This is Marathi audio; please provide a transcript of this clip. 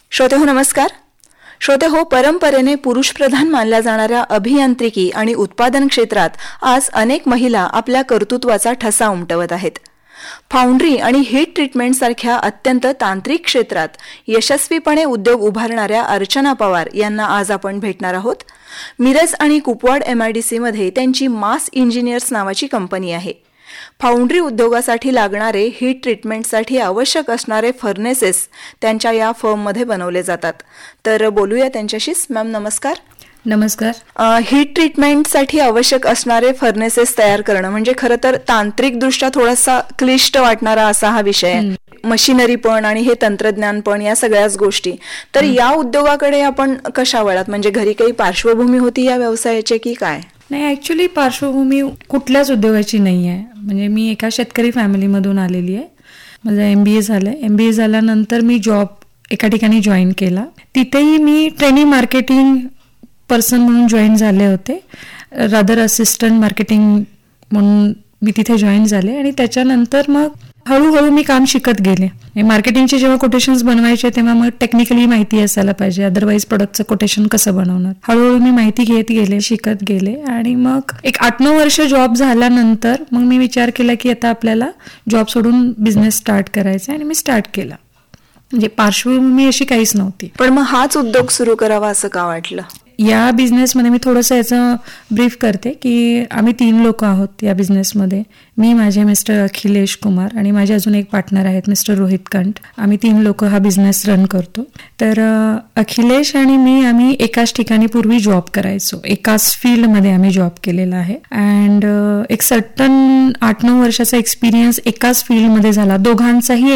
श्रोतेहो नमस्कार. श्रोतेहो, परंपरेने पुरुषप्रधान मानल्या जाणाऱ्या अभियांत्रिकी आणि उत्पादन क्षेत्रात आज अनेक महिला आपल्या कर्तृत्वाचा ठसा उमटवत आहेत. फाउंड्री आणि हीट ट्रीटमेंट सारख्या अत्यंत तांत्रिक क्षेत्रात यशस्वीपणे उद्योग उभारणाऱ्या अर्चना पवार यांना आज आपण भेटणार आहोत. मिरज आणि कुपवाड MIDC मध्ये त्यांची मास इंजिनियर्स नावाची कंपनी आहे. फाउंड्री उद्योगासाठी लागणारे हीट ट्रीटमेंटसाठी आवश्यक असणारे फर्नेसेस त्यांच्या या फर्ममध्ये बनवले जातात. तर बोलूया त्यांच्याशीच. मॅम नमस्कार. नमस्कार. हीट ट्रीटमेंटसाठी आवश्यक असणारे फर्नेसेस तयार करणं म्हणजे खरं तर तांत्रिकदृष्ट्या थोडासा क्लिष्ट वाटणारा असा हा विषय आहे. मशिनरी पण आणि हे तंत्रज्ञान पण, या सगळ्याच गोष्टी. तर या उद्योगाकडे आपण कशा वळात? म्हणजे घरी काही पार्श्वभूमी होती या व्यवसायाची की काय? नाही, ॲक्च्युली पार्श्वभूमी कुठल्याच उद्योगाची नाही आहे. म्हणजे मी एका शेतकरी फॅमिलीमधून आलेली आहे. माझं MBA झालं. MBA झाल्यानंतर मी जॉब एका ठिकाणी जॉईन केला. तिथेही मी ट्रेनिंग मार्केटिंग पर्सन म्हणून जॉईन झाले होते. रादर असिस्टंट मार्केटिंग म्हणून मी तिथे जॉईन झाले आणि त्याच्यानंतर मग हळूहळू मी काम शिकत गेले. मार्केटिंगचे जेव्हा कोटेशन्स बनवायचे तेव्हा मग टेक्निकली माहिती असायला पाहिजे, अदरवाईज प्रोडक्टचं कोटेशन कसं बनवणार. हळूहळू मी माहिती घेत गेले, शिकत गेले आणि मग एक 8-9 वर्ष जॉब झाल्यानंतर मग मी विचार केला की आता आपल्याला जॉब सोडून बिझनेस स्टार्ट करायचा आणि मी स्टार्ट केला. म्हणजे पार्श्वभूमी अशी काहीच नव्हती. पण मग हाच उद्योग सुरू करावा असं का वाटलं? या बिझनेसमध्ये मी थोडंसं याचं ब्रीफ करते की आम्ही 3 लोक आहोत या बिझनेसमध्ये. मी, माझे मिस्टर अखिलेश कुमार आणि माझे अजून एक पार्टनर आहेत मिस्टर रोहित कंठ. आम्ही 3 लोक हा बिझनेस रन करतो. तर अखिलेश आणि मी आम्ही एकाच ठिकाणी पूर्वी जॉब करायचो. एकाच फील्डमध्ये आम्ही जॉब केलेला आहे अँड एक सर्टन 8-9 वर्षाचा एक्सपिरियन्स एकाच फील्डमध्ये झाला. दोघांचाही